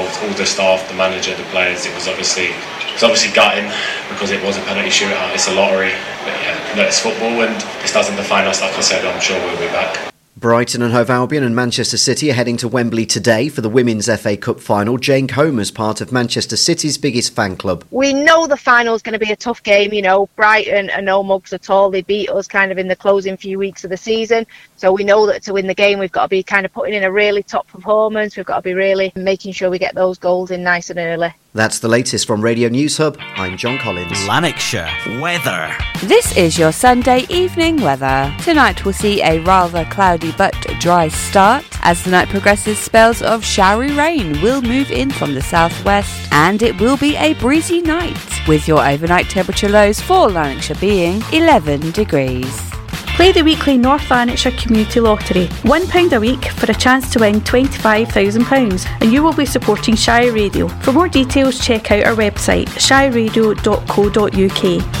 all the staff, the manager, the players. It was obviously gutting because it was a penalty shootout. It's a lottery, but yeah, it's football and this doesn't define us. Like I said, I'm sure we'll be back. Brighton and Hove Albion and Manchester City are heading to Wembley today for the Women's FA Cup final. Jane Comer's part of Manchester City's biggest fan club. We know the final's going to be a tough game. You know, Brighton are no mugs at all. They beat us kind of in the closing few weeks of the season. So we know that to win the game, we've got to be kind of putting in a really top performance. We've got to be really making sure we get those goals in nice and early. That's the latest from Radio News Hub. I'm John Collins. Lanarkshire weather. This is your Sunday evening weather. Tonight we'll see a rather cloudy but dry start. As the night progresses, spells of showery rain will move in from the southwest, and it will be a breezy night, with your overnight temperature lows for Lanarkshire being 11 degrees. Play the weekly North Lanarkshire Community Lottery. £1 a week for a chance to win £25,000, and you will be supporting Shire Radio. For more details, check out our website shireradio.co.uk.